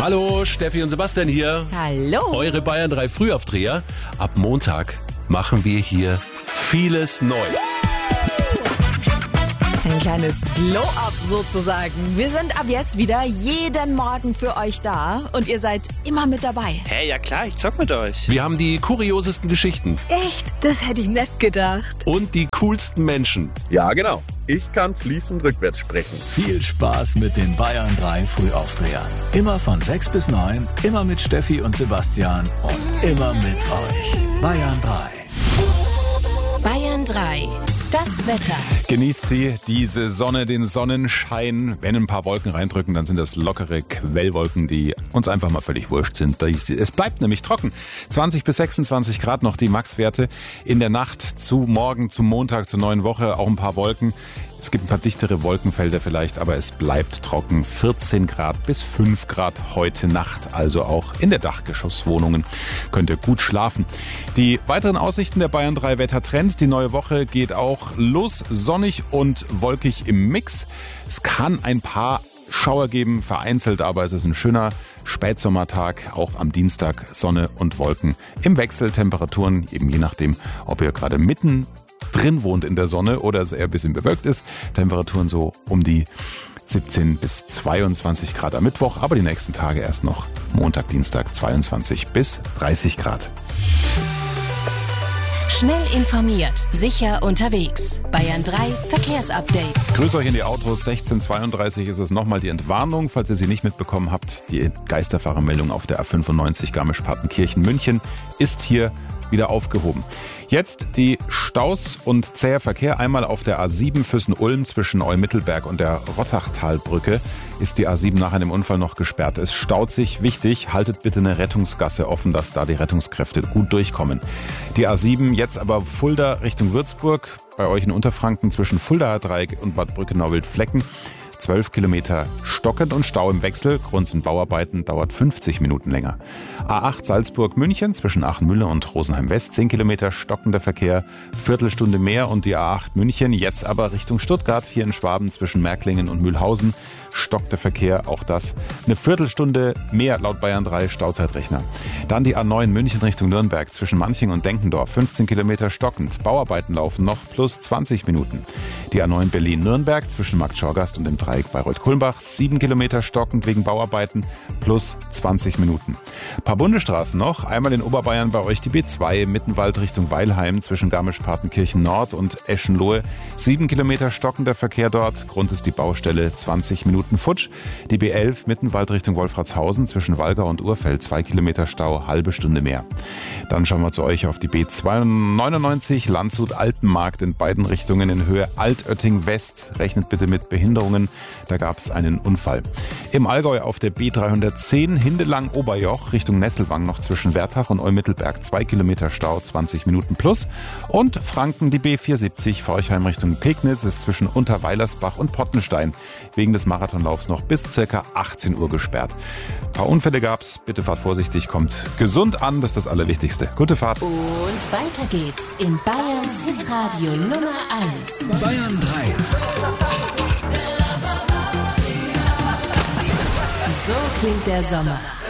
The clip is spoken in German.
Hallo, Steffi und Sebastian hier. Hallo. Eure Bayern 3 Frühaufdreher. Ab Montag machen wir hier vieles neu. Ein kleines Glow-Up sozusagen. Wir sind ab jetzt wieder jeden Morgen für euch da und ihr seid immer mit dabei. Hey, ja klar, ich zock mit euch. Wir haben die kuriosesten Geschichten Echt? Das hätte ich nicht gedacht. und die coolsten Menschen. Ja, genau. Ich kann fließend rückwärts sprechen. Viel Spaß mit den Bayern 3 Frühaufdrehern. Immer von 6 bis 9, immer mit Steffi und Sebastian und immer mit euch. Bayern 3. Bayern 3. Das Wetter. Genießt sie, diese Sonne, den Sonnenschein. Wenn ein paar Wolken reindrücken, dann sind das lockere Quellwolken, die uns einfach mal völlig wurscht sind. Es bleibt nämlich trocken. 20 bis 26 Grad noch die Maxwerte. In der Nacht zu morgen, zum Montag, zur neuen Woche auch ein paar Wolken. Es gibt ein paar dichtere Wolkenfelder vielleicht, aber es bleibt trocken. 14 Grad bis 5 Grad heute Nacht, also auch in der Dachgeschosswohnungen könnt ihr gut schlafen. Die weiteren Aussichten der Bayern 3 Wettertrend. Die neue Woche geht auch los, sonnig und wolkig im Mix. Es kann ein paar Schauer geben, vereinzelt, aber es ist ein schöner Spätsommertag. Auch am Dienstag Sonne und Wolken im Wechsel. Temperaturen eben je nachdem, ob ihr gerade mitten drin wohnt in der Sonne oder es eher ein bisschen bewölkt ist. Temperaturen so um die 17 bis 22 Grad am Mittwoch, aber die nächsten Tage erst noch Montag, Dienstag 22 bis 30 Grad. Schnell informiert, sicher unterwegs. Bayern 3 Verkehrsupdate. Grüß euch in die Autos. 16:32 ist es nochmal die Entwarnung, falls ihr sie nicht mitbekommen habt. Die Geisterfahrermeldung auf der A95 Garmisch-Partenkirchen-München ist hier wieder aufgehoben. Jetzt die Staus und zäher Verkehr. Einmal auf der A7 Füssen-Ulm zwischen Eumittelberg und der Rottachtalbrücke ist die A7 nach einem Unfall noch gesperrt. Es staut sich. Wichtig, haltet bitte eine Rettungsgasse offen, dass da die Rettungskräfte gut durchkommen. Die A7 jetzt aber Fulda Richtung Würzburg. Bei euch in Unterfranken zwischen Fuldaer Dreieck und Bad Brückenau-Wildflecken. 12 Kilometer stockend und Stau im Wechsel. Grund sind Bauarbeiten, dauert 50 Minuten länger. A8 Salzburg-München zwischen Aachenmühle und Rosenheim-West. 10 Kilometer stockender Verkehr, Viertelstunde mehr. Und die A8 München jetzt aber Richtung Stuttgart. Hier in Schwaben zwischen Märklingen und Mühlhausen stockt der Verkehr. Auch das eine Viertelstunde mehr laut Bayern 3 Stauzeitrechner. Dann die A9 München Richtung Nürnberg zwischen Manching und Denkendorf. 15 Kilometer stockend. Bauarbeiten laufen noch plus 20 Minuten. Die A9 Berlin-Nürnberg zwischen Marktschorgast und dem Dreieck Bayreuth-Kulmbach. 7 Kilometer stockend wegen Bauarbeiten plus 20 Minuten. Ein paar Bundesstraßen noch. Einmal in Oberbayern bei euch die B2 Mittenwald Richtung Weilheim zwischen Garmisch-Partenkirchen Nord und Eschenlohe. 7 Kilometer stockender Verkehr dort. Grund ist die Baustelle, 20 Minuten futsch. Die B11 Mittenwald Richtung Wolfratshausen zwischen Walgau und Urfeld. 2 Kilometer Stau, halbe Stunde mehr. Dann schauen wir zu euch auf die B299 Landshut-Altenmarkt in beiden Richtungen in Höhe Altötting West. Rechnet bitte mit Behinderungen. Da gab es einen Unfall. Im Allgäu auf der B310 Hindelang-Oberjoch Richtung Nesselwang noch zwischen Wertach und Eumittelberg. 2 Kilometer Stau, 20 Minuten plus. Und Franken die B470 Forchheim Richtung Pegnitz ist zwischen Unterweilersbach und Pottenstein wegen des Marathonlaufs noch bis ca. 18 Uhr gesperrt. Ein paar Unfälle gab's. Bitte fahrt vorsichtig, kommt gesund an, das ist das Allerwichtigste. Gute Fahrt. Und weiter geht's in Bayerns Hitradio Nummer 1. Bayern 3. So klingt der Sommer.